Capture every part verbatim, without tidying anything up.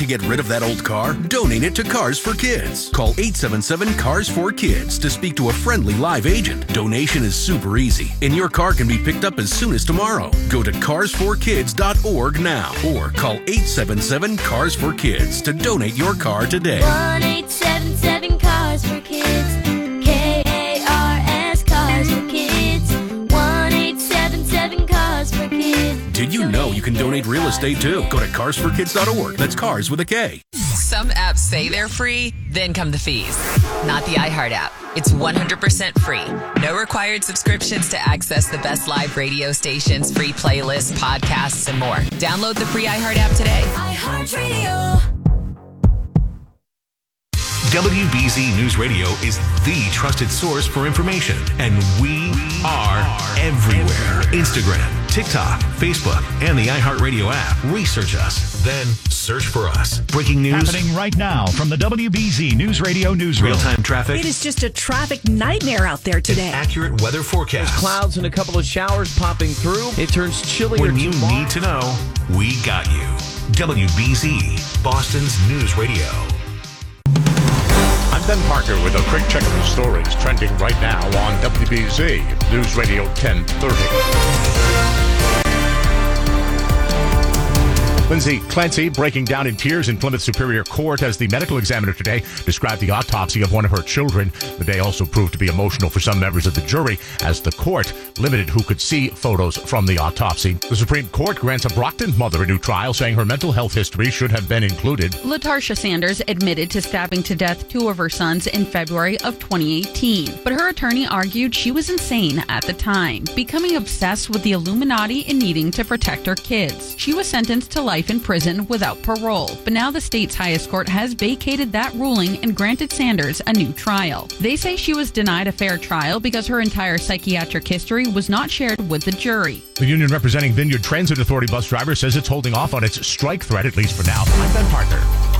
to get rid of that old car? Donate it to Cars for Kids. Call eight seven seven, C A R S four Kids to speak to a friendly live agent. Donation is super easy, and your car can be picked up as soon as tomorrow. Go to cars for kids dot org now or call eight seven seven, C A R S four Kids to donate your car today. one eight seven seven, Cars for Kids. K A R S, Cars for Kids. one eight seven seven, Cars for Kids. Did you know you can donate real estate too? Go to cars for kids dot org. That's cars with a K. Some apps say they're free, then come the fees. Not the iHeart app. It's one hundred percent free. No required subscriptions to access the best live radio stations, free playlists, podcasts, and more. Download the free iHeart app today. iHeartRadio. W B Z News Radio is the trusted source for information, and we are everywhere. Instagram, TikTok, Facebook, and the iHeartRadio app. Research us, then search for us. Breaking news happening right now from the W B Z News Radio newsroom. Real-time traffic. It is just a traffic nightmare out there today. Accurate weather forecast. There's clouds and a couple of showers popping through. It turns chillier When you tomorrow. need to know, we got you. W B Z, Boston's News Radio. I'm Ben Parker with a quick check of the stories trending right now on W B Z News Radio ten thirty. Lindsay Clancy breaking down in tears in Plymouth Superior Court as the medical examiner today described the autopsy of one of her children. The day also proved to be emotional for some members of the jury as the court limited who could see photos from the autopsy. The Supreme Court grants a Brockton mother a new trial, saying her mental health history should have been included. LaTarsha Sanders admitted to stabbing to death two of her sons in February of twenty eighteen, but her attorney argued she was insane at the time, becoming obsessed with the Illuminati and needing to protect her kids. She was sentenced to life in prison without parole, but now the state's highest court has vacated that ruling and granted Sanders a new trial. They say she was denied a fair trial because her entire psychiatric history was not shared with the jury. The union representing Vineyard Transit Authority bus driver says it's holding off on its strike threat, at least for now. I'm Ben Parker.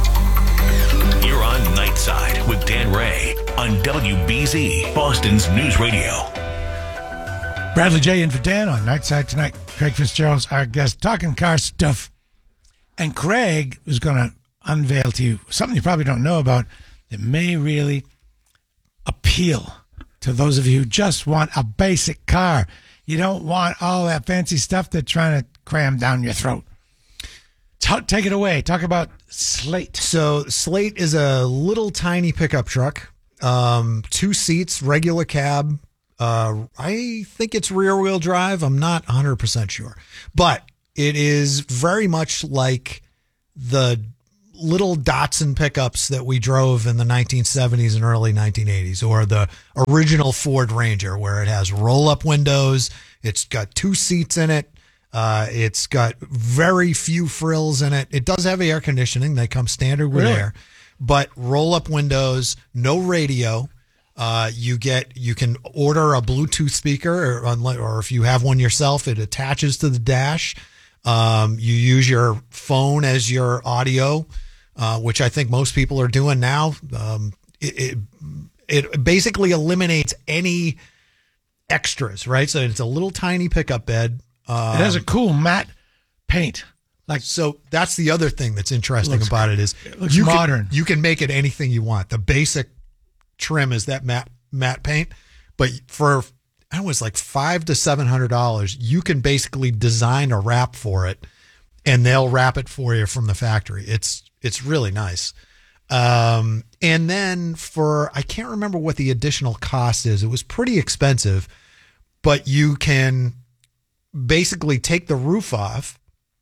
You're on Nightside with Dan Ray on W B Z, Boston's News Radio. Bradley J. in for Dan on Nightside tonight. Craig Fitzgerald's our guest, talking car stuff. And Craig is going to unveil to you something you probably don't know about that may really appeal to those of you who just want a basic car. You don't want all that fancy stuff they're trying to cram down your throat. T- take it away. Talk about Slate. So Slate is a little tiny pickup truck, um, two seats, regular cab. Uh, I think it's rear wheel drive. I'm not one hundred percent sure, but it is very much like the little Datsun pickups that we drove in the nineteen seventies and early nineteen eighties, or the original Ford Ranger, where it has roll-up windows. It's got two seats in it. Uh, it's got very few frills in it. It does have air conditioning. They come standard with Really? air, but roll-up windows, no radio. Uh, you get, you can order a Bluetooth speaker, or, or if you have one yourself, it attaches to the dash. Um, you use your phone as your audio, uh, which I think most people are doing now. Um, it, it, it basically eliminates any extras, right? So it's a little tiny pickup bed. Um, It has a cool matte paint. Like, so that's the other thing that's interesting Looks- about it is it looks you modern. Can, you can make it anything you want. The basic trim is that matte matte paint, but for I was like five to seven hundred dollars, you can basically design a wrap for it, and they'll wrap it for you from the factory. It's it's really nice. Um, and then for I can't remember what the additional cost is. It was pretty expensive, but you can basically take the roof off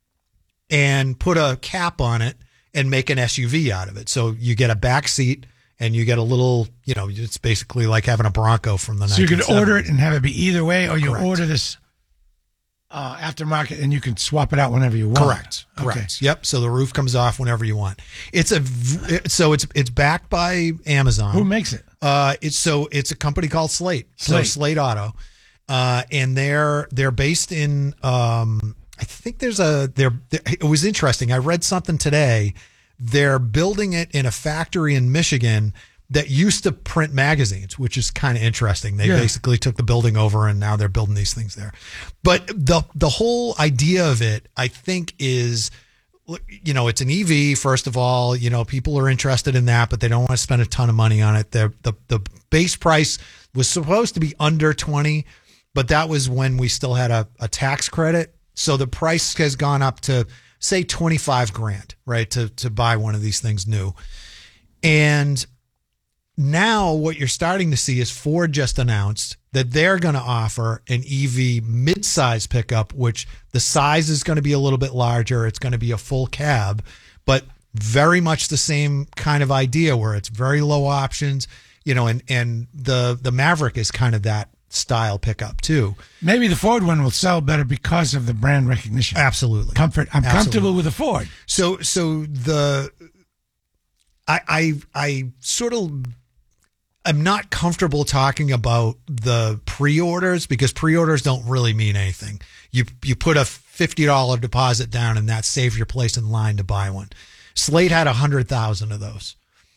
and put a cap on it and make an S U V out of it. So you get a back seat. And you get a little, you know, it's basically like having a Bronco from the So you nineteen can seventies. order it and have it be either way, or you Correct. order this uh, aftermarket and you can swap it out whenever you want. Correct. Okay. Correct. Yep. So the roof comes off whenever you want. It's a v- so it's it's backed by Amazon. Who makes it? Uh, it's so it's a company called Slate. Slate. So Slate Auto, uh, and they're they're based in. Um, I think there's a they're. It was interesting. I read something today. They're building it in a factory in Michigan that used to print magazines, which is kind of interesting. They Yeah. basically took the building over and now they're building these things there. But the the whole idea of it, I think, is you know, it's an E V, first of all. You know, people are interested in that, but they don't want to spend a ton of money on it. The, the, the base price was supposed to be under twenty, but that was when we still had a, a tax credit. So the price has gone up to, say, twenty-five grand, right, to, to buy one of these things new. And now what you're starting to see is Ford just announced that they're going to offer an E V mid-size pickup, which the size is going to be a little bit larger. It's going to be a full cab, but very much the same kind of idea where it's very low options, you know, and, and the, the Maverick is kind of that style pickup too. Maybe the Ford one will sell better because of the brand recognition. Absolutely. Comfort. I'm Absolutely. comfortable with a Ford. So, so the, I, I, I sort of, I'm not comfortable talking about the pre-orders because pre-orders don't really mean anything. You you put a fifty dollars deposit down and that saves your place in line to buy one. Slate had one hundred thousand of those.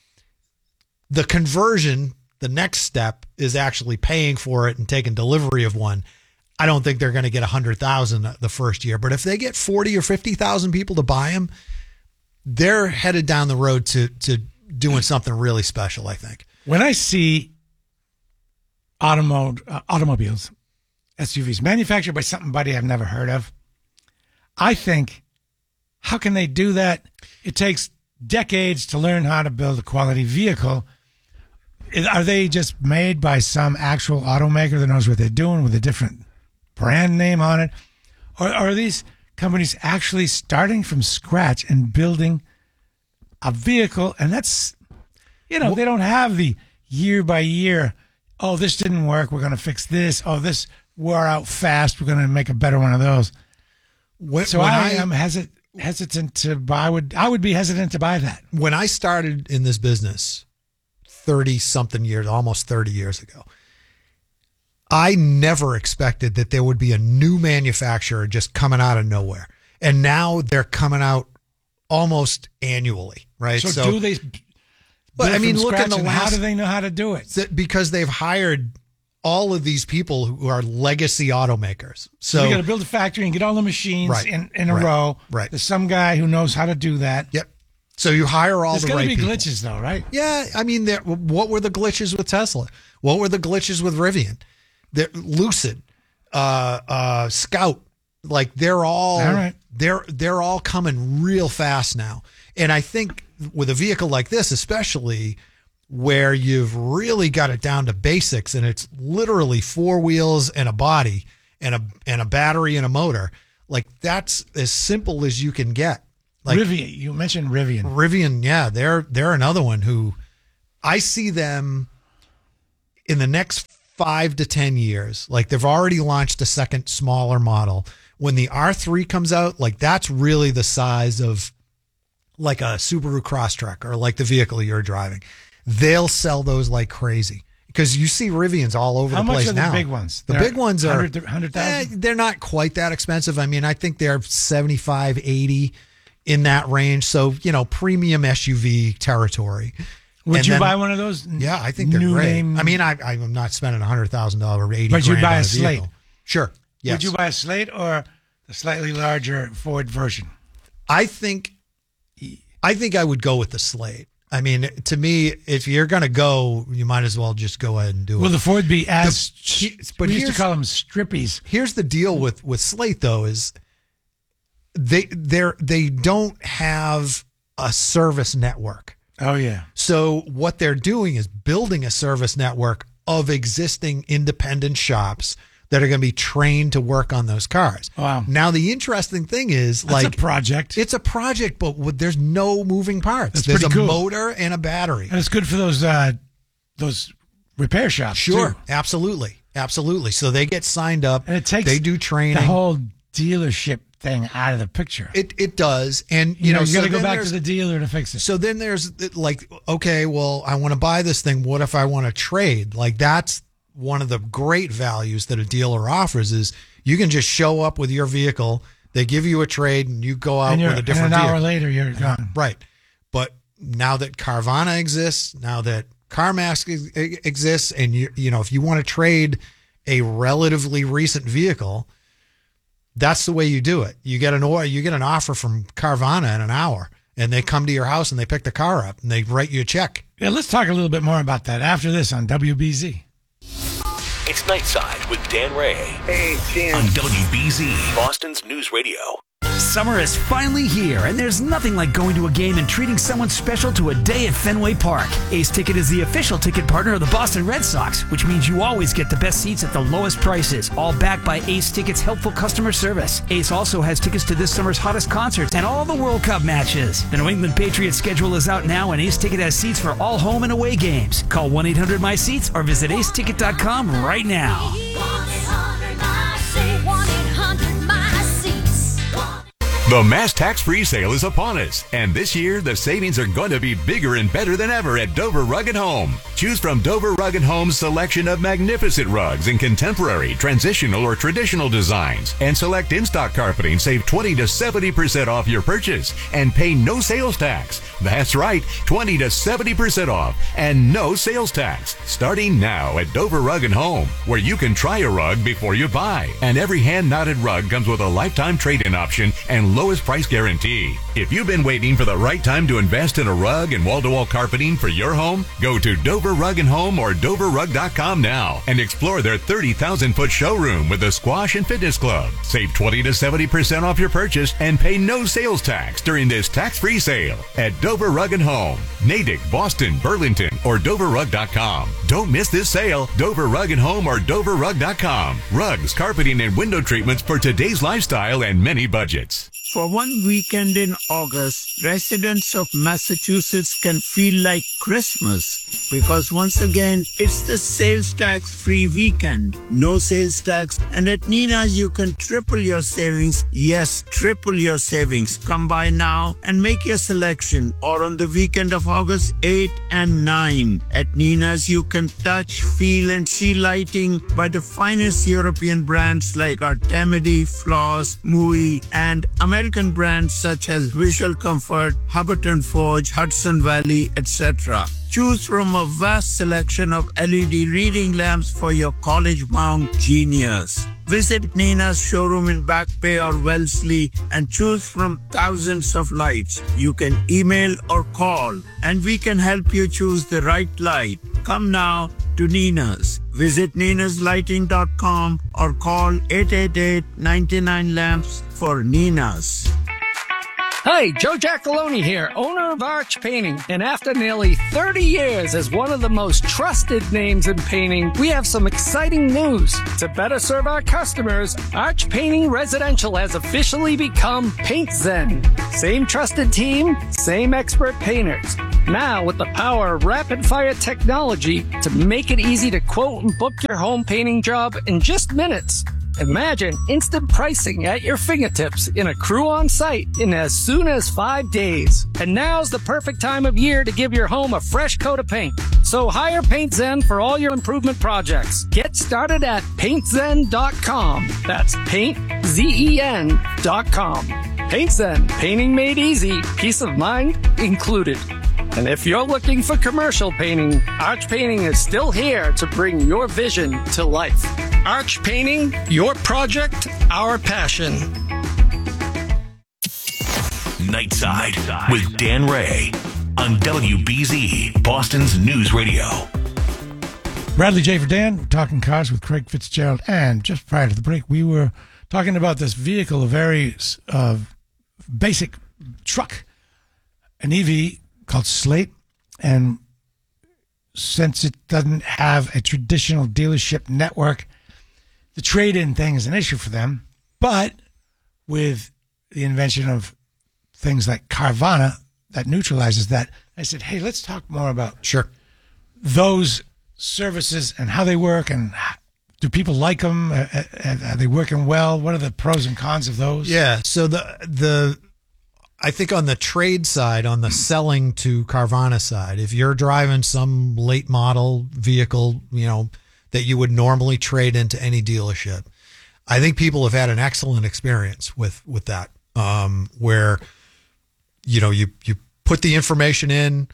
The conversion, the next step, is actually paying for it and taking delivery of one. I don't think they're going to get one hundred thousand the first year, but if they get forty or fifty thousand people to buy them, they're headed down the road to to doing something really special, I think. When I see automo- uh, automobiles, S U Vs, manufactured by somebody I've never heard of, I think, how can they do that? It takes decades to learn how to build a quality vehicle. Is- Are they just made by some actual automaker that knows what they're doing with a different brand name on it? Or are these companies actually starting from scratch and building a vehicle? And that's... You know, they don't have the year by year, oh, this didn't work, we're going to fix this. Oh, this wore out fast, we're going to make a better one of those. When, so when I, I am hesit, hesitant to buy, would I would be hesitant to buy that. When I started in this business thirty-something years, almost thirty years ago, I never expected that there would be a new manufacturer just coming out of nowhere. And now they're coming out almost annually, right? So, so do they... But I mean, look at the last. How do they know how to do it? Because they've hired all of these people who are legacy automakers. So, so you got to build a factory and get all the machines right, in, in a right, row. Right. There's some guy who knows how to do that. Yep. So you hire all There's the right people. There's going to be glitches, though, right? Yeah. I mean, there, what were the glitches with Tesla? What were the glitches with Rivian? They're, Lucid, uh, uh, Scout. Like they're all, all right. they're they're all coming real fast now. And I think with a vehicle like this, especially where you've really got it down to basics and it's literally four wheels and a body and a and a battery and a motor, like that's as simple as you can get. Like Rivian, you mentioned Rivian. Rivian, yeah, they're they're another one who I see them in the next five to ten years. Like they've already launched a second smaller model. When the R three comes out, like that's really the size of like a Subaru Crosstrek or like the vehicle you're driving. They'll sell those like crazy because you see Rivians all over How the place now. now. How much are the big ones? The they're big ones are one hundred thousand? Eh, they're not quite that expensive. I mean, I think they're seventy-five, eighty in that range. So, you know, premium S U V territory. Would And you then, buy one of those? Yeah, I think they're new great. Name? I mean, I, I'm not spending one hundred thousand dollars, eighty But you'd grand buy on a vehicle. Slate. Sure. Yes. Would you buy a Slate or the slightly larger Ford version? I think I think I would go with the Slate. I mean, to me, if you're going to go, you might as well just go ahead and do it. Will the Ford be as, The- but we used to here's- call them strippies. Here's the deal with, with Slate, though, is they they're they don't have a service network. Oh, yeah. So what they're doing is building a service network of existing independent shops that are going to be trained to work on those cars. Wow. Now, the interesting thing is, That's like, a project. it's a project, but with, there's no moving parts. That's there's a pretty cool. motor and a battery. And it's good for those uh, those repair shops, Sure, too. absolutely, absolutely. So they get signed up. And it takes they do training. the whole dealership thing out of the picture. It it does, and you, You know, know, you so got to go then back there's- to the dealer to fix it. So then there's like, okay, well, I want to buy this thing. What if I want to trade? Like that's one of the great values that a dealer offers is you can just show up with your vehicle. They give you a trade and you go out and, you're, with a different and an hour vehicle. later, you're gone. Right. But now that Carvana exists, now that CarMax ex- exists, and you you know, if you want to trade a relatively recent vehicle, that's the way you do it. You get an or you get an offer from Carvana in an hour, and they come to your house and they pick the car up and they write you a check. Yeah, let's talk a little bit more about that after this on W B Z. It's Nightside with Dan Ray. Hey, Dan. On W B Z, Boston's News Radio. Summer is finally here, and there's nothing like going to a game and treating someone special to a day at Fenway Park. Ace Ticket is the official ticket partner of the Boston Red Sox, which means you always get the best seats at the lowest prices, all backed by Ace Ticket's helpful customer service. Ace also has tickets to this summer's hottest concerts and all the World Cup matches. The New England Patriots schedule is out now, and Ace Ticket has seats for all home and away games. Call one eight hundred my seats or visit ace ticket dot com right now. The Mass Tax Free Sale is upon us, and this year the savings are going to be bigger and better than ever at Dover Rug and Home. Choose from Dover Rug and Home's selection of magnificent rugs in contemporary, transitional, or traditional designs, and select in-stock carpeting. Save twenty to seventy percent off your purchase and pay no sales tax. That's right, twenty to seventy percent off and no sales tax. Starting now at Dover Rug and Home, where you can try a rug before you buy. And every hand-knotted rug comes with a lifetime trade-in option and lowest price guarantee. If you've been waiting for the right time to invest in a rug and wall-to-wall carpeting for your home, go to Dover Rug and Home or dover rug dot com now and explore their thirty thousand foot showroom with a squash and fitness club. Save twenty to seventy percent off your purchase and pay no sales tax during this tax-free sale at Dover Rug and Home, Natick, Boston, Burlington, or dover rug dot com. Don't miss this sale. Dover Rug and Home or dover rug dot com. Rugs, carpeting, and window treatments for today's lifestyle and many budgets. For one weekend in August, residents of Massachusetts can feel like Christmas because once again, it's the sales tax-free weekend. No sales tax, and at Nina's you can triple your savings. Yes, triple your savings. Come by now and make your selection, or on the weekend of August eighth and ninth. At Nina's you can touch, feel, and see lighting by the finest European brands like Artemide, Flos, Mui, and American American brands such as Visual Comfort, Hubbard and Forge, Hudson Valley, et cetera. Choose from a vast selection of L E D reading lamps for your college-bound genius. Visit Nina's showroom in Back Bay or Wellesley and choose from thousands of lights. You can email or call, and we can help you choose the right light. Come now to Nina's. Visit ninas lighting dot com or call eight eight eight, nine nine, lamps for Nina's. Hi, Joe Giacalone here, owner of Arch Painting. And after nearly thirty years as one of the most trusted names in painting, we have some exciting news. To better serve our customers, Arch Painting Residential has officially become Paint Zen. Same trusted team, same expert painters. Now with the power of rapid-fire technology to make it easy to quote and book your home painting job in just minutes. Imagine instant pricing at your fingertips in a crew on site in as soon as five days. And now's the perfect time of year to give your home a fresh coat of paint. So hire Paint Zen for all your improvement projects. Get started at paint zen dot com. That's paint zen dot com. Paint Zen, painting made easy, peace of mind included. And if you're looking for commercial painting, Arch Painting is still here to bring your vision to life. Arch Painting, your project, our passion. Nightside with Dan Ray on W B Z, Boston's News Radio. Bradley J. for Dan, talking cars with Craig Fitzgerald. And just prior to the break, we were talking about this vehicle, a very uh, basic truck, an E V called Slate. And since it doesn't have a traditional dealership network, the trade-in thing is an issue for them. But with the invention of things like Carvana, that neutralizes that. I said, hey, let's talk more about sure those services and how they work, and do people like them? Are they working well? What are the pros and cons of those? Yeah, so the the I think on the trade side, on the selling to Carvana side, if you're driving some late model vehicle, you know, that you would normally trade into any dealership, I think people have had an excellent experience with with that, um, where, you know, you, you put the information in,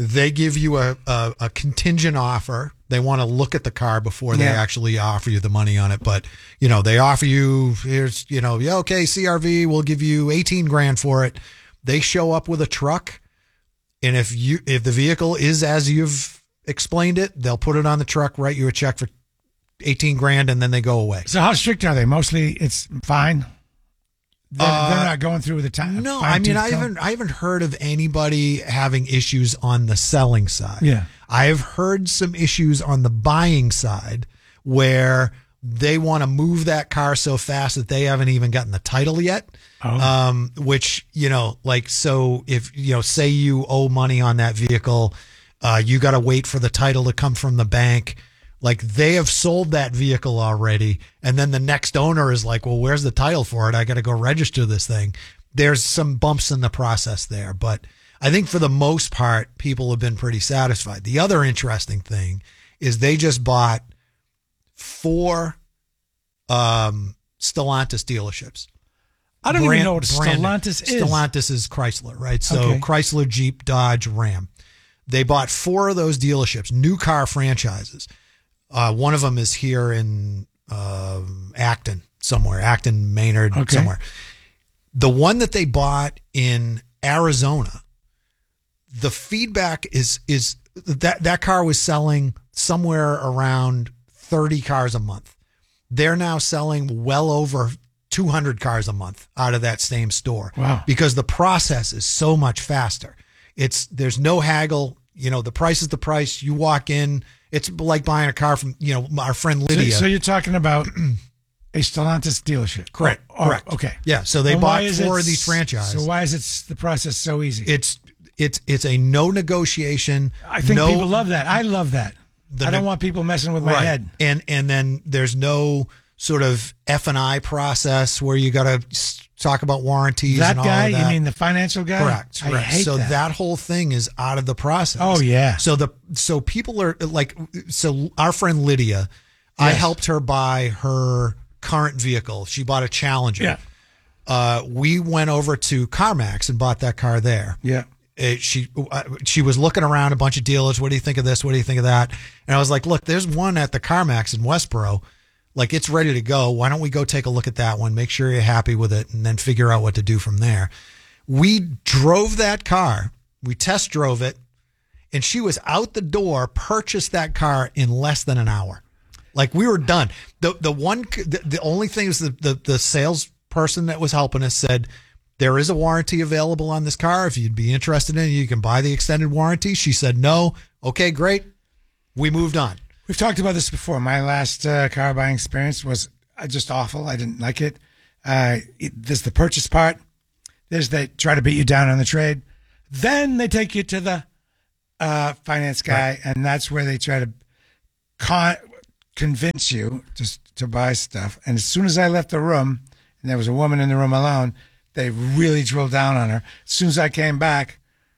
They give you a, a, a contingent offer. They want to look at the car before they Yeah. actually offer you the money on it. But, you know, they offer you, here's, you know, yeah, okay, C R V, we'll give you eighteen grand for it. They show up with a truck. And if you if the vehicle is as you've explained it, they'll put it on the truck, write you a check for eighteen grand, and then they go away. So how strict are they? Mostly it's fine. They're, Uh, they're not going through the time. No, I mean, I haven't, I haven't heard of anybody having issues on the selling side. Yeah. I have heard some issues on the buying side where they want to move that car so fast that they haven't even gotten the title yet. Oh. Um, which, you know, like, so if, you know, say you owe money on that vehicle, uh, you got to wait for the title to come from the bank. Like, they have sold that vehicle already. And then the next owner is like, well, where's the title for it? I got to go register this thing. There's some bumps in the process there. But I think for the most part, people have been pretty satisfied. The other interesting thing is they just bought four um, Stellantis dealerships. I don't Brand- even know what branded. Stellantis is. Stellantis is Chrysler, right? So Okay. Chrysler, Jeep, Dodge, Ram. They bought four of those dealerships, new car franchises. Uh, one of them is here in uh, Acton somewhere, Acton, Maynard, Okay. somewhere. The one that they bought in Arizona, the feedback is is that that car was selling somewhere around thirty cars a month. They're now selling well over two hundred cars a month out of that same store. Wow. Because the process is so much faster. It's there's no haggle. You know, the price is the price. You walk in. It's like buying a car from, you know, our friend So, Lydia. so you're talking about a Stellantis dealership. Correct. Or- or- Correct. Okay. Yeah. So they And why bought is four it of these s- franchises. So why is it the process so easy? It's it's it's a no negotiation. I think no, people love that. I love that. The I don't ne- want people messing with my Right. head. And and then there's no sort of F and I process where you got to talk about warranties. That and all guy, of that. you mean the financial guy? Correct. I correct. hate so that. whole thing is out of the process. Oh, yeah. So the so people are like so our friend Lydia, I Yes. helped her buy her current vehicle. She bought a Challenger. Yeah. Uh, we went over to CarMax and bought that car there. Yeah. Uh, she uh, she was looking around a bunch of dealers. What do you think of this? What do you think of that? And I was like, look, there's one at the CarMax in Westboro. Like, it's ready to go. Why don't we go take a look at that one, make sure you're happy with it, and then figure out what to do from there. We drove that car. We test drove it, and she was out the door, purchased that car in less than an hour. Like, we were done. The the one the, the only thing is the, the the salesperson that was helping us said, there is a warranty available on this car. If you'd be interested in it, you can buy the extended warranty. She said no. Okay, great. We moved on. We've talked about this before. My last uh, car buying experience was uh, just awful. I didn't like it. Uh, it. There's the purchase part. There's they try to beat you down on the trade. Then they take you to the uh, finance guy, Right. and that's where they try to con- convince you to, to buy stuff. And as soon as I left the room, and there was a woman in the room alone, they really drilled down on her. As soon as I came back,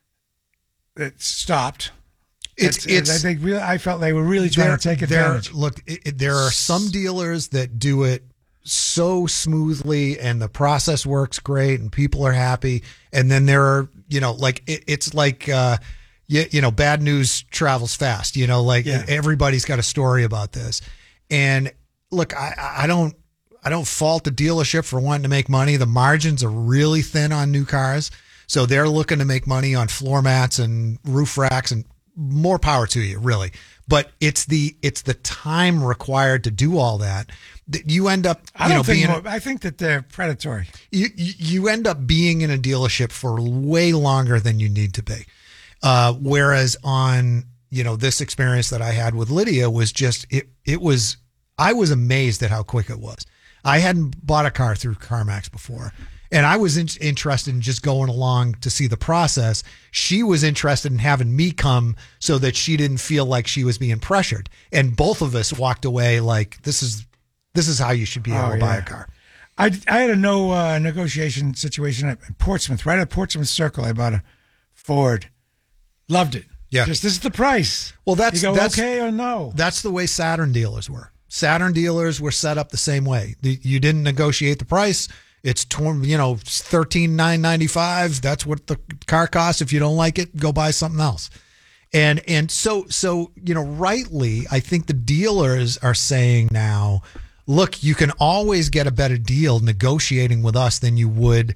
it stopped. It's It's, it's they really, I felt they were really trying there- to take there- advantage. Look, it, it- there are some dealers that do it so smoothly, and the process works great, and people are happy. And then there are, you know, like it, it's like, uh, you, you know, bad news travels fast. You know, like Yeah. everybody's got a story about this. And look, I, I don't, I don't fault the dealership for wanting to make money. The margins are really thin on new cars, so they're looking to make money on floor mats and roof racks, and more power to you, really. But it's the it's the time required to do all that that you end up. I You don't know, think. being More, I think that they're predatory. you you you end up being in a dealership for way longer than you need to be. Uh, whereas on you know this experience that I had with Lydia was just it it was I was amazed at how quick it was. I hadn't bought a car through CarMax before, and I was in, interested in just going along to see the process. She was interested in having me come so that she didn't feel like she was being pressured, and both of us walked away like this is this is how you should be able Oh, to buy yeah. a car. I, I had a no uh, negotiation situation at Portsmouth, right at Portsmouth Circle. I bought a Ford, loved it. Yeah. Just this is the price. Well, that's you go that's, okay or no. That's the way Saturn dealers were. Saturn dealers were set up the same way. The- You didn't negotiate the price. It's tw- you know thirteen nine ninety five. That's what the car costs. If you don't like it, go buy something else. And and so so you know, rightly, I think the dealers are saying now, look, you can always get a better deal negotiating with us than you would,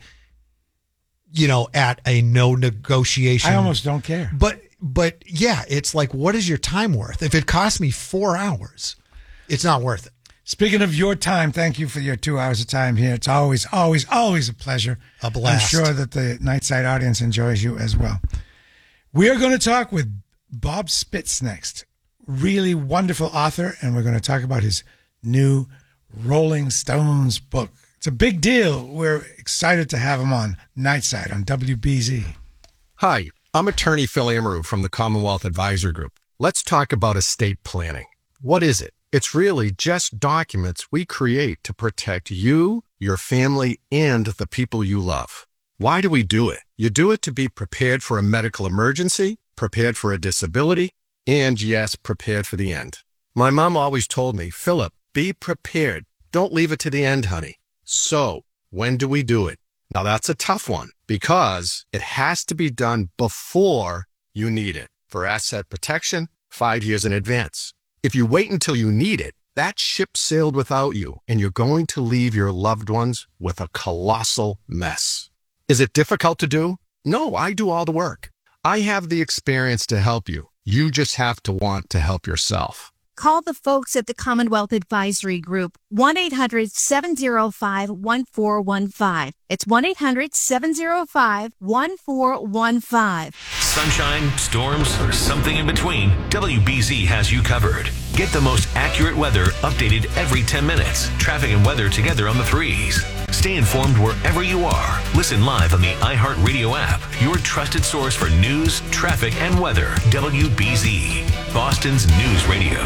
you know, at a no negotiation. I almost don't care. But but yeah, it's like, what is your time worth? If it costs me four hours, it's not worth it. Speaking of your time, thank you for your two hours of time here. It's always, always, always a pleasure. A blast. I'm sure that the Nightside audience enjoys you as well. We are going to talk with Bob Spitz next. Really wonderful author, and we're going to talk about his new Rolling Stones book. It's a big deal. We're excited to have him on Nightside on W B Z. Hi, I'm attorney Phil Amaru from the Commonwealth Advisor Group. Let's talk about estate planning. What is it? It's really just documents we create to protect you, your family, and the people you love. Why do we do it? You do it to be prepared for a medical emergency, prepared for a disability, and yes, prepared for the end. My mom always told me, Philip, be prepared. Don't leave it to the end, honey. So, when do we do it? Now that's a tough one because it has to be done before you need it. For asset protection, five years in advance. If you wait until you need it, that ship sailed without you, and you're going to leave your loved ones with a colossal mess. Is it difficult to do? No, I do all the work. I have the experience to help you. You just have to want to help yourself. Call the folks at the Commonwealth Advisory Group, one eight hundred seven oh five one four one five. It's one eight hundred seven oh five one four one five. Sunshine, storms, or something in between, W B Z has you covered. Get the most accurate weather updated every ten minutes. Traffic and weather together on the threes. Stay informed wherever you are. Listen live on the iHeartRadio app, your trusted source for news, traffic, and weather. W B Z, Boston's news radio.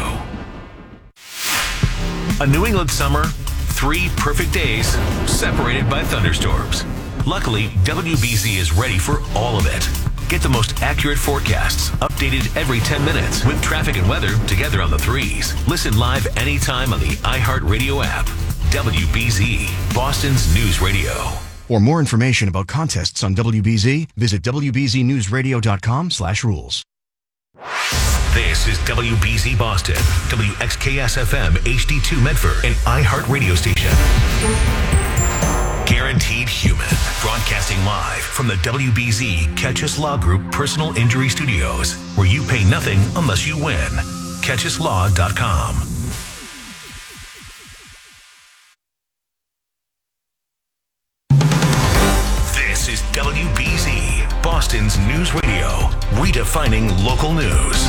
A New England summer, three perfect days, separated by thunderstorms. Luckily, W B Z is ready for all of it. Get the most accurate forecasts, updated every ten minutes, with traffic and weather together on the threes. Listen live anytime on the iHeartRadio app. W B Z, Boston's news radio. For more information about contests on W B Z, visit W B Z news radio dot com slash rules. This is W B Z Boston, W X K S F M H D two Medford, an iHeart radio station. Guaranteed Human, broadcasting live from the W B Z Catch Us Law Group Personal Injury Studios, where you pay nothing unless you win. catch us law dot com. This is W B Z, Boston's news radio, redefining local news.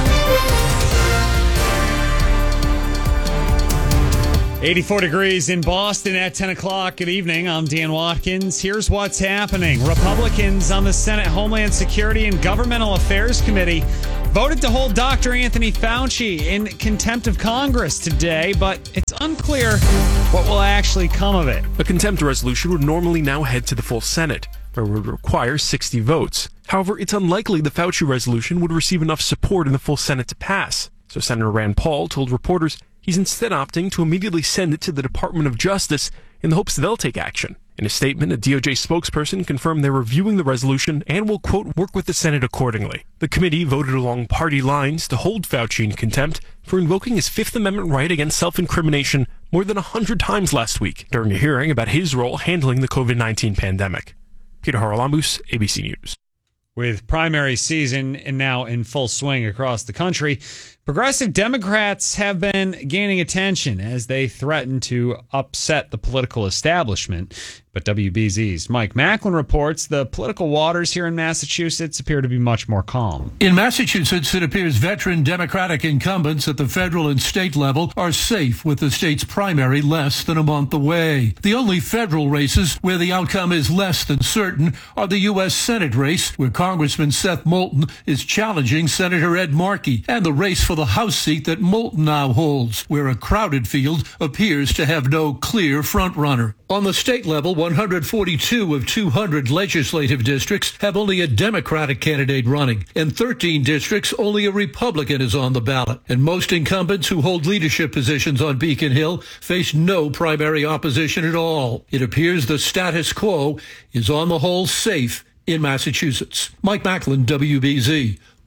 eighty-four degrees in Boston at ten o'clock. Good evening. I'm Dan Watkins. Here's what's happening. Republicans on the Senate Homeland Security and Governmental Affairs Committee voted to hold Doctor Anthony Fauci in contempt of Congress today, but it's unclear what will actually come of it. A contempt resolution would normally now head to the full Senate, where it would require sixty votes. However, it's unlikely the Fauci resolution would receive enough support in the full Senate to pass. So Senator Rand Paul told reporters he's instead opting to immediately send it to the Department of Justice in the hopes they'll take action. In a statement, a D O J spokesperson confirmed they're reviewing the resolution and will, quote, work with the Senate accordingly. The committee voted along party lines to hold Fauci in contempt for invoking his Fifth Amendment right against self-incrimination more than one hundred times last week during a hearing about his role handling the covid nineteen pandemic. Peter Haralambous, A B C News. With primary season and now in full swing across the country, progressive Democrats have been gaining attention as they threaten to upset the political establishment. But W B Z's Mike Macklin reports the political waters here in Massachusetts appear to be much more calm. In Massachusetts, it appears veteran Democratic incumbents at the federal and state level are safe with the state's primary less than a month away. The only federal races where the outcome is less than certain are the U S Senate race, where Congressman Seth Moulton is challenging Senator Ed Markey, and the race for the House seat that Moulton now holds, where a crowded field appears to have no clear frontrunner. On the state level, one hundred forty-two of two hundred legislative districts have only a Democratic candidate running. In thirteen districts, only a Republican is on the ballot. And most incumbents who hold leadership positions on Beacon Hill face no primary opposition at all. It appears the status quo is on the whole safe in Massachusetts. Mike Macklin, W B Z.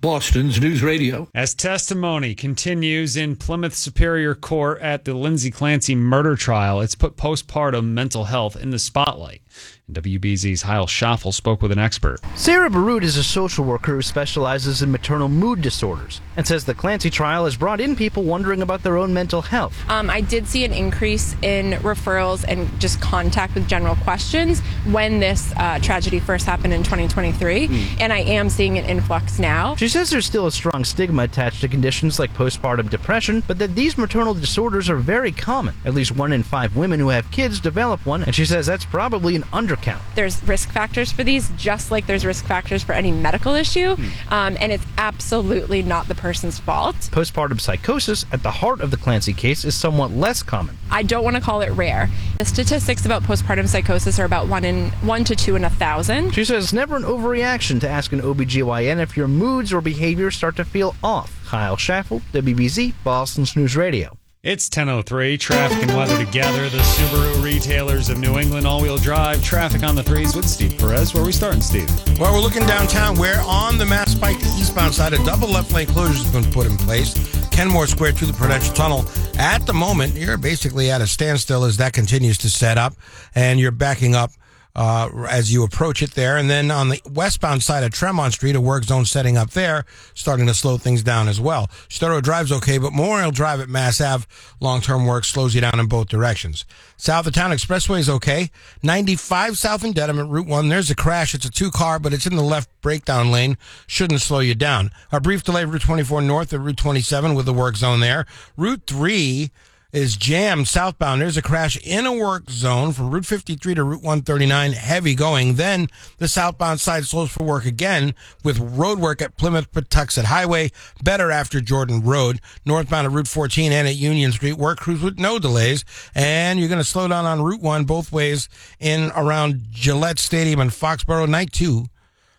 Boston's News Radio. As testimony continues in Plymouth Superior Court at the Lindsay Clancy murder trial, it's put postpartum mental health in the spotlight. W B Z's Heil Schaffel spoke with an expert. Sarah Baroud is a social worker who specializes in maternal mood disorders and says the Clancy trial has brought in people wondering about their own mental health. Um, I did see an increase in referrals and just contact with general questions when this uh, tragedy first happened in twenty twenty-three, mm. and I am seeing an influx now. She says there's still a strong stigma attached to conditions like postpartum depression, but that these maternal disorders are very common. At least one in five women who have kids develop one, and she says that's probably an undercount. There's risk factors for these, just like there's risk factors for any medical issue, mm. um, and it's absolutely not the person's fault. Postpartum psychosis, at the heart of the Clancy case, is somewhat less common. I don't want to call it rare. The statistics about postpartum psychosis are about one in one to two in a thousand. She says it's never an overreaction to ask an O B G Y N if your moods or behaviors start to feel off. Kyle Schaffel, W B Z, Boston's News Radio. It's ten oh three, traffic and weather together. The Subaru retailers of New England all-wheel drive. Traffic on the threes with Steve Perez. Where are we starting, Steve? Well, we're looking downtown where on the Mass Pike, the eastbound side, a double left lane closure has been put in place. Kenmore Square through the Prudential Tunnel. At the moment, you're basically at a standstill as that continues to set up, and you're backing up Uh, as you approach it there. And then on the westbound side of Tremont Street, a work zone setting up there, starting to slow things down as well. Storrow Drive's okay, but Memorial Drive at Mass Ave, long-term work slows you down in both directions. South of Town Expressway is okay. ninety-five south in Dedham at Route one, there's a crash. It's a two-car, but it's in the left breakdown lane. Shouldn't slow you down. A brief delay Route twenty-four north at Route twenty-seven with the work zone there. Route three is jammed southbound. There's a crash in a work zone from Route fifty-three to Route one thirty-nine, heavy going. Then the southbound side slows for work again with road work at Plymouth Patuxent Highway, better after Jordan Road, northbound at Route fourteen and at Union Street. Work crews with no delays, and you're going to slow down on Route one both ways in around Gillette Stadium and Foxborough. Night two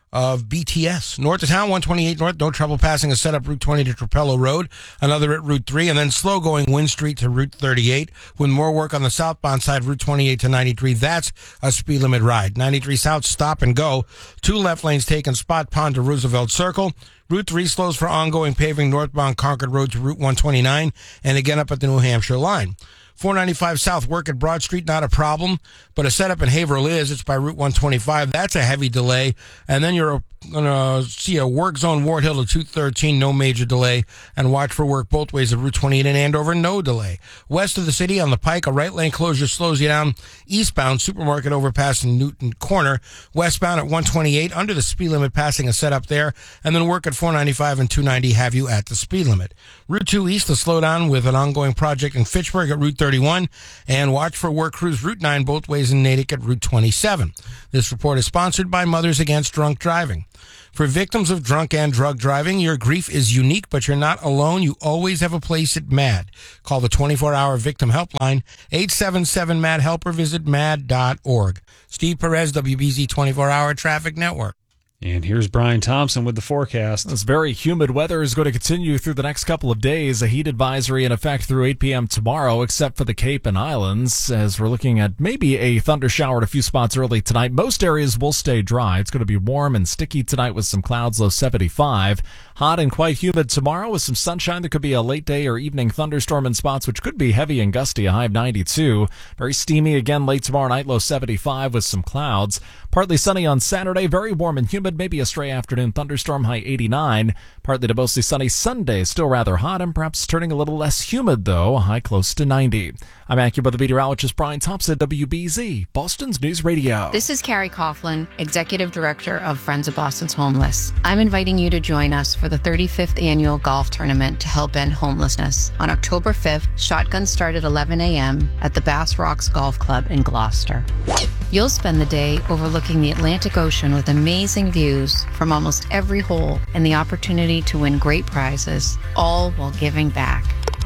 of B T S. North of town, one twenty-eight north, no trouble passing a setup Route twenty to Trapello Road, another at Route three, and then slow going Wynn Street to Route thirty-eight, with more work on the southbound side, Route twenty-eight to ninety-three. That's a speed limit ride. ninety-three south, stop and go. Two left lanes taken, Spot Pond to Roosevelt Circle. Route three slows for ongoing paving northbound Concord Road to Route one twenty-nine, and again up at the New Hampshire line. four ninety-five south, work at Broad Street, not a problem, but a setup in Haverhill is. It's by Route one twenty-five. That's a heavy delay. And then you're going to see a work zone Ward Hill to two thirteen, no major delay. And watch for work both ways at Route twenty-eight and Andover, no delay. West of the city on the Pike, a right lane closure slows you down. Eastbound, Supermarket overpass in Newton Corner. Westbound at one twenty-eight, under the speed limit, passing a setup there. And then work at four ninety-five and two ninety have you at the speed limit. Route two East, a slowdown with an ongoing project in Fitchburg at Route thirty-one, and watch for work crews Route nine both ways in Natick at Route twenty-seven. This report is sponsored by Mothers Against Drunk Driving. For victims of drunk and drug driving, your grief is unique, but you're not alone. You always have a place at MAD. Call the twenty-four hour victim helpline, eight seven seven MAD help, or visit mad dot org. Steve Perez, W B Z twenty-four hour Traffic Network. And here's Brian Thompson with the forecast. This very humid weather is going to continue through the next couple of days. A heat advisory in effect through eight p.m. tomorrow, except for the Cape and Islands, as we're looking at maybe a thunder shower at a few spots early tonight. Most areas will stay dry. It's going to be warm and sticky tonight with some clouds, low seventy-five. Hot and quite humid tomorrow with some sunshine. There could be a late day or evening thunderstorm in spots, which could be heavy and gusty, a high of ninety-two. Very steamy again late tomorrow night, low seventy-five with some clouds. Partly sunny on Saturday, very warm and humid, maybe a stray afternoon thunderstorm, high eighty-nine. Partly to mostly sunny Sunday, still rather hot and perhaps turning a little less humid, though, a high close to ninety. I'm AccuWeather meteorologist Brian Thompson, W B Z, Boston's News Radio. This is Carrie Coughlin, Executive Director of Friends of Boston's Homeless. I'm inviting you to join us for the thirty-fifth Annual Golf Tournament to help end homelessness. On October fifth, shotguns start at eleven a.m. at the Bass Rocks Golf Club in Gloucester. You'll spend the day overlooking the Atlantic Ocean with amazing views from almost every hole and the opportunity to win great prizes, all while giving back.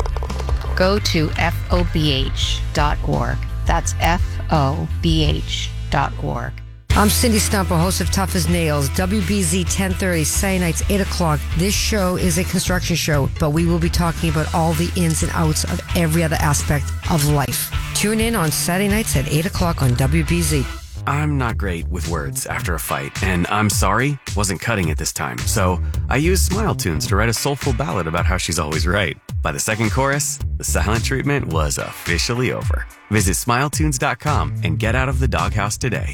Go to F O B H dot org. That's F O B H dot org. I'm Cindy Stumper, host of Tough as Nails, W B Z ten thirty, Saturday nights, eight o'clock. This show is a construction show, but we will be talking about all the ins and outs of every other aspect of life. Tune in on Saturday nights at eight o'clock on W B Z. I'm not great with words after a fight, and I'm sorry wasn't cutting it this time, so I used Smile Tunes to write a soulful ballad about how she's always right. By the second chorus, the silent treatment was officially over. Visit smile tunes dot com and get out of the doghouse today.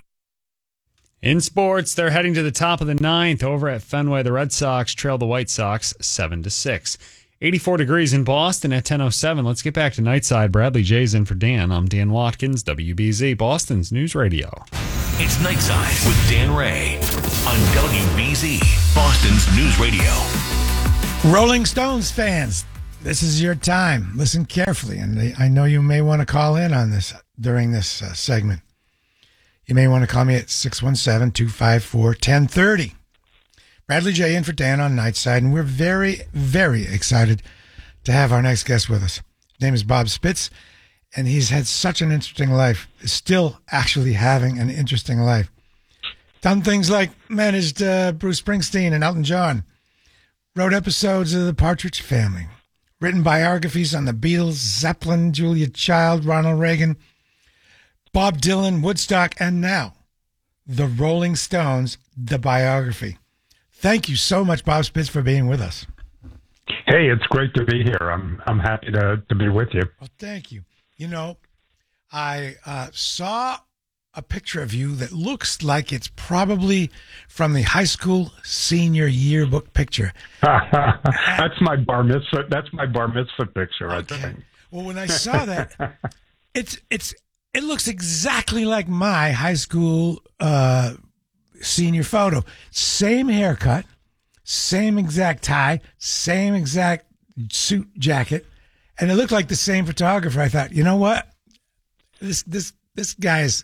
In sports, they're heading to the top of the ninth over at Fenway. The Red Sox trail the White Sox seven to six. eighty-four degrees in Boston at ten oh seven. Let's get back to Nightside. Bradley Jay's in for Dan. I'm Dan Watkins, W B Z, Boston's News Radio. It's Nightside with Dan Ray on W B Z, Boston's News Radio. Rolling Stones fans, this is your time. Listen carefully, and I know you may want to call in on this during this uh, segment. You may want to call me at six one seven, two five four, one zero three zero. Bradley J in for Dan on Nightside, and we're very, very excited to have our next guest with us. His name is Bob Spitz, and he's had such an interesting life, is still actually having an interesting life. Done things like managed uh, Bruce Springsteen and Elton John, wrote episodes of The Partridge Family, written biographies on the Beatles, Zeppelin, Julia Child, Ronald Reagan, Bob Dylan, Woodstock, and now The Rolling Stones, the biography. Thank you so much, Bob Spitz, for being with us. Hey, it's great to be here. I'm I'm happy to, to be with you. Well, thank you. You know, I uh, saw a picture of you that looks like it's probably from the high school senior yearbook picture. That's my bar mitzvah. That's my bar mitzvah picture, I Okay. think. Well, when I saw that, it's it's it looks exactly like my high school uh, senior photo. Same haircut, same exact tie, same exact suit jacket, and it looked like the same photographer. I thought, you know what, this this this guy is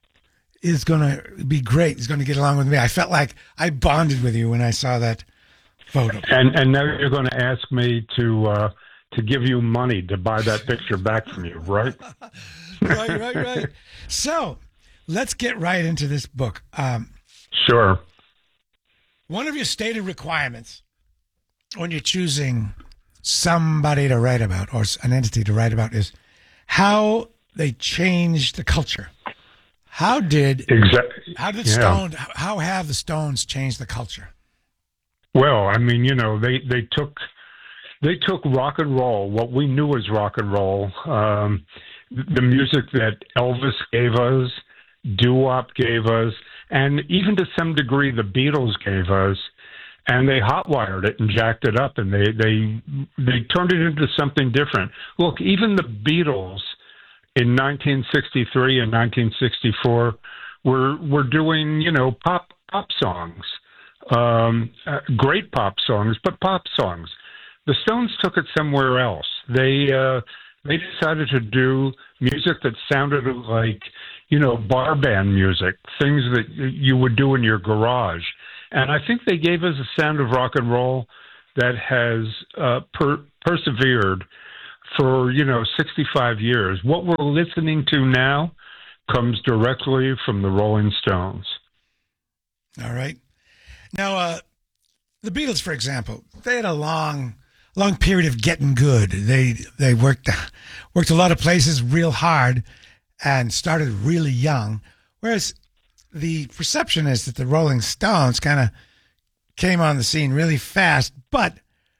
is going to be great. He's going to get along with me. I felt like I bonded with you when I saw that photo. And and now you're going to ask me to uh, to give you money to buy that picture back from you, right? Right, right, right. So let's get right into this book. Um, Sure. One of your stated requirements when you're choosing somebody to write about or an entity to write about is how they changed the culture. How did Exactly. how did Yeah. Stone how have the Stones changed the culture? Well, I mean, you know, they, they took they took rock and roll, what we knew as rock and roll, um, the music that Elvis gave us, doo-wop gave us, and even to some degree the Beatles gave us, and they hotwired it and jacked it up, and they they they turned it into something different. Look, even the Beatles in nineteen sixty-three and nineteen sixty-four were were doing, you know, pop pop songs, um, uh, great pop songs, but pop songs. The Stones took it somewhere else. They uh, they decided to do music that sounded like, you know, bar band music, things that you would do in your garage. And I think they gave us a sound of rock and roll that has uh, per- persevered for, you know, sixty-five years. What we're listening to now comes directly from the Rolling Stones. All right. Now, uh, the Beatles, for example, they had a long, long period of getting good. They they worked worked a lot of places real hard and started really young, whereas the perception is that the Rolling Stones kind of came on the scene really fast, but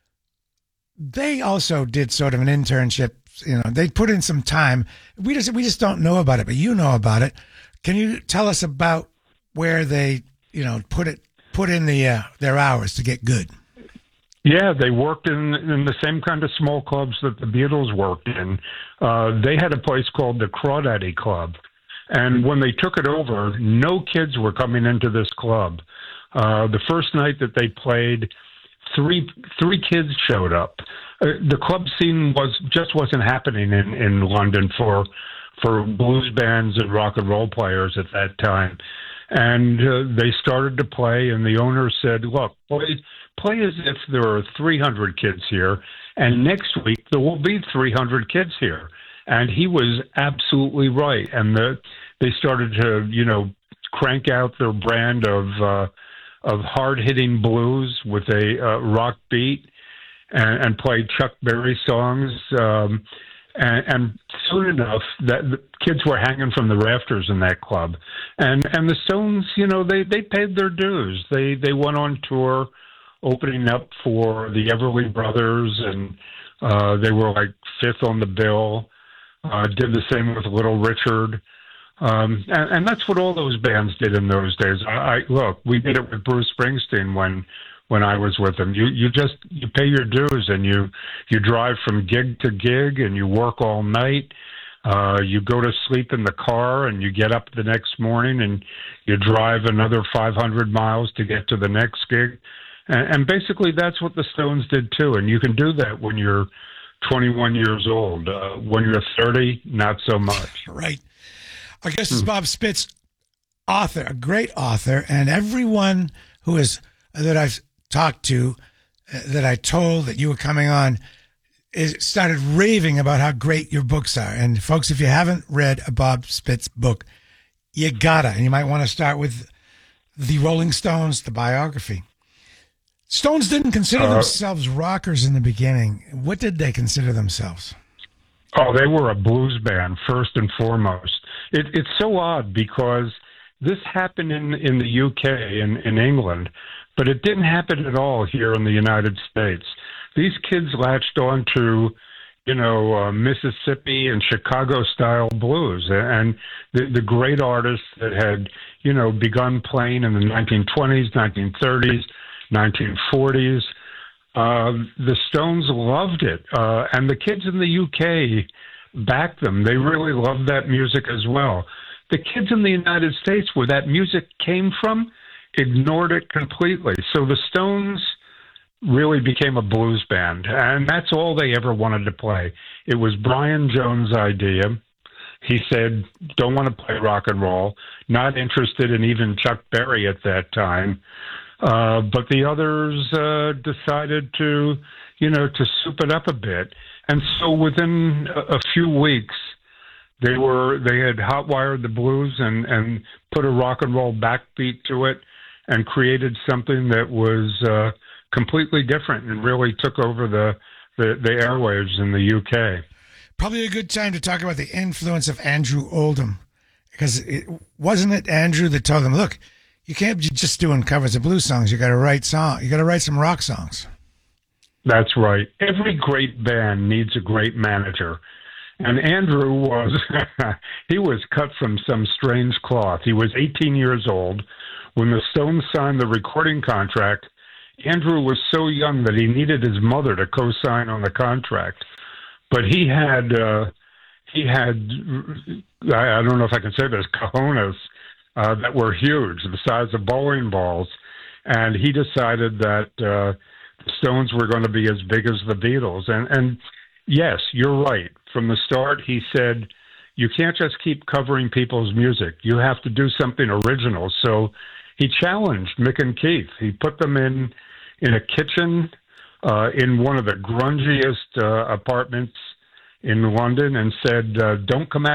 they also did sort of an internship. You know, they put in some time. We just we just don't know about it, but you know about it. Can you tell us about where they, you know, put it put in the uh, their hours to get good? Yeah, they worked in in the same kind of small clubs that the Beatles worked in. Uh, they had a place called the Crawdaddy Club. And when they took it over, no kids were coming into this club. Uh, the first night that they played, three three kids showed up. Uh, the club scene was just wasn't happening in, in London for for blues bands and rock and roll players at that time. And uh, they started to play, and the owner said, look, play, play as if there are three hundred kids here, and next week there will be three hundred kids here. And he was absolutely right. And the, they started to, you know, crank out their brand of uh, of hard-hitting blues with a uh, rock beat and, and play Chuck Berry songs. Um, And, and soon enough, that the kids were hanging from the rafters in that club, and and the Stones, you know, they, they paid their dues. They they went on tour, opening up for the Everly Brothers, and uh, they were like fifth on the bill. Uh, did the same with Little Richard, um, and, and that's what all those bands did in those days. I, I look, we did it with Bruce Springsteen when. When I was with them, you you just you pay your dues and you you drive from gig to gig and you work all night. Uh, you go to sleep in the car and you get up the next morning and you drive another five hundred miles to get to the next gig. And, and basically, that's what the Stones did too. And you can do that when you're twenty-one years old. Uh, when you're thirty, not so much. Right. Our guest is Bob Spitz, author, a great author, and everyone who is that I've talked to, uh, that I told that you were coming on, is started raving about how great your books are. And folks, if you haven't read a Bob Spitz book, you gotta. And you might want to start with the Rolling Stones, the biography. Stones didn't consider Uh, themselves rockers in the beginning. What did they consider themselves? Oh, they were a blues band, first and foremost. It, it's so odd because this happened in, in the U K, in, in England, but it didn't happen at all here in the United States. These kids latched on to, you know, uh, Mississippi and Chicago-style blues, and the, the great artists that had, you know, begun playing in the nineteen twenties, nineteen thirties, nineteen forties. Uh, the Stones loved it, uh, and the kids in the U K backed them. They really loved that music as well. The kids in the United States, where that music came from, ignored it completely. So the Stones really became a blues band, and that's all they ever wanted to play. It was Brian Jones' idea. He said, don't want to play rock and roll, not interested in even Chuck Berry at that time. Uh, but the others uh, decided to, you know, to soup it up a bit. And so within a, a few weeks, they were they had hotwired the blues and, and put a rock and roll backbeat to it and created something that was uh, completely different and really took over the, the, the airwaves in the U K. Probably a good time to talk about the influence of Andrew Oldham, because it wasn't it Andrew that told them, look, you can't be just doing covers of blues songs. You got to write song. You got to write some rock songs. That's right. Every great band needs a great manager. And Andrew was, he was cut from some strange cloth. He was eighteen years old. When the Stones signed the recording contract, Andrew was so young that he needed his mother to co-sign on the contract. But he had, uh, he had, I, I don't know if I can say this, cojones uh, that were huge, the size of bowling balls. And he decided that uh, the Stones were going to be as big as the Beatles. And, and yes, you're right. From the start, he said, you can't just keep covering people's music. You have to do something original. So he challenged Mick and Keith. He put them in in a kitchen uh, in one of the grungiest uh, apartments in London and said, uh, don't come at